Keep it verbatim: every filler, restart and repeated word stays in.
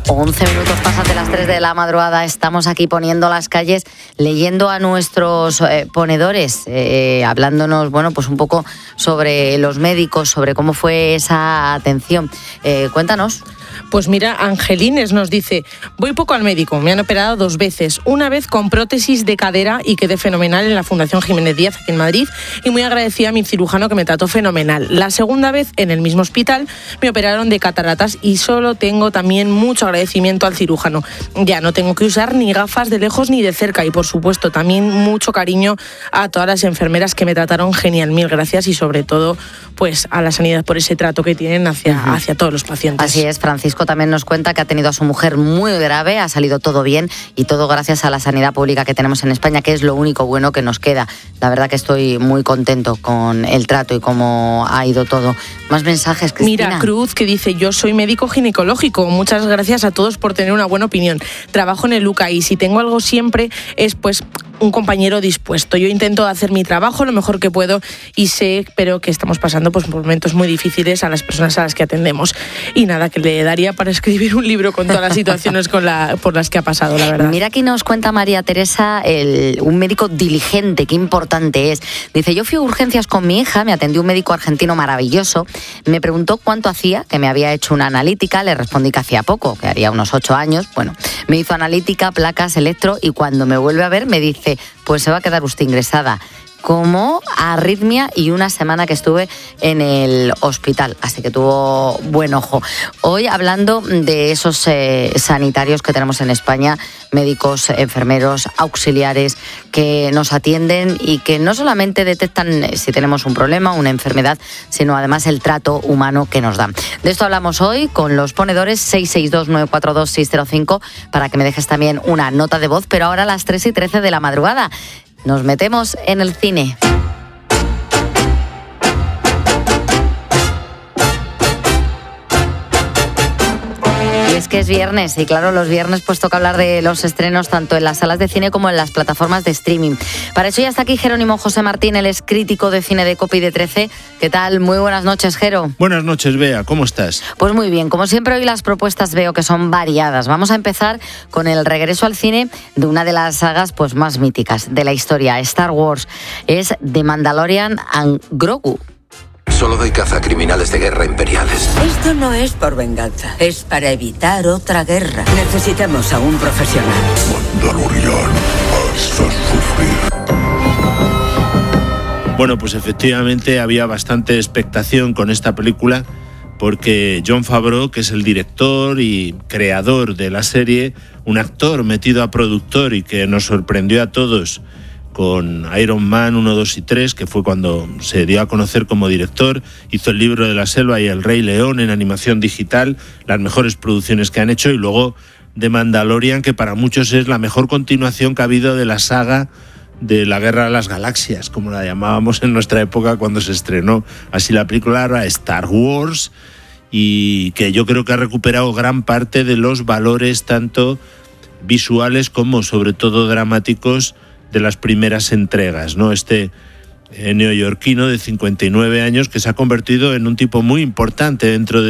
once minutos pasan de las tres de la madrugada. Estamos aquí poniendo las calles, leyendo a nuestros eh, ponedores, eh, hablándonos, bueno, pues un poco sobre los médicos, sobre cómo fue esa atención. Eh, cuéntanos. Pues mira, Angelines nos dice: voy poco al médico, me han operado dos veces, una vez con prótesis de cadera y quedé fenomenal en la Fundación Jiménez Díaz aquí en Madrid, y muy agradecida a mi cirujano que me trató fenomenal. La segunda vez en el mismo hospital me operaron de cataratas y solo tengo también mucho agradecimiento al cirujano. Ya no tengo que usar ni gafas de lejos ni de cerca, y por supuesto también mucho cariño a todas las enfermeras que me trataron genial. Mil gracias, y sobre todo pues a la sanidad por ese trato que tienen hacia, uh-huh. hacia todos los pacientes. Así es, Francisco también nos cuenta que ha tenido a su mujer muy grave, ha salido todo bien, y todo gracias a la sanidad pública que tenemos en España, que es lo único bueno que nos queda. La verdad que estoy muy contento con el trato y cómo ha ido todo. Más mensajes, Cristina. Mira, Cruz, que dice: yo soy médico ginecológico, muchas gracias a todos por tener una buena opinión. Trabajo en el U C A y si tengo algo siempre es pues un compañero dispuesto. Yo intento hacer mi trabajo lo mejor que puedo y sé, pero que estamos pasando pues, por momentos muy difíciles a las personas a las que atendemos. Y nada, que le daría para escribir un libro con todas las situaciones con la, por las que ha pasado, la verdad. Mira, aquí nos cuenta María Teresa, el, un médico diligente, qué importante es. Dice: yo fui a urgencias con mi hija, me atendió un médico argentino maravilloso, me preguntó cuánto hacía, que me había hecho una analítica, le respondí que hacía poco, que haría unos ocho años. Bueno, me hizo analítica, placas, electro, y cuando me vuelve a ver me dice: pues se va a quedar usted ingresada. Como arritmia, y una semana que estuve en el hospital, así que tuvo buen ojo. Hoy hablando de esos eh, sanitarios que tenemos en España, médicos, enfermeros, auxiliares, que nos atienden y que no solamente detectan si tenemos un problema, una enfermedad, sino además el trato humano que nos dan. De esto hablamos hoy con los ponedores. Seis seis dos nueve cuatro dos seis cero cinco para que me dejes también una nota de voz, pero ahora a las tres y trece de la madrugada. Nos metemos en el cine. Y es que es viernes, y claro, los viernes pues toca hablar de los estrenos tanto en las salas de cine como en las plataformas de streaming. Para eso ya está aquí Jerónimo José Martín, él es crítico de cine de COPE y de trece. ¿Qué tal? Muy buenas noches, Jero. Buenas noches, Bea, ¿cómo estás? Pues muy bien, como siempre hoy las propuestas veo que son variadas. Vamos a empezar con el regreso al cine de una de las sagas pues más míticas de la historia, Star Wars. Es The Mandalorian and Grogu. Solo doy caza a criminales de guerra imperiales. Esto no es por venganza, es para evitar otra guerra. Necesitamos a un profesional. Mandalorian, hasta sufrir. Bueno, pues efectivamente había bastante expectación con esta película, porque Jon Favreau, que es el director y creador de la serie, un actor metido a productor y que nos sorprendió a todos con Iron Man uno, dos y tres, que fue cuando se dio a conocer como director, hizo El libro de la selva y El rey león en animación digital, las mejores producciones que han hecho, y luego The Mandalorian, que para muchos es la mejor continuación que ha habido de la saga de la Guerra de las Galaxias, como la llamábamos en nuestra época cuando se estrenó. Así la película era Star Wars, y que yo creo que ha recuperado gran parte de los valores tanto visuales como sobre todo dramáticos de las primeras entregas, ¿no? Este eh, neoyorquino de cincuenta y nueve años que se ha convertido en un tipo muy importante dentro de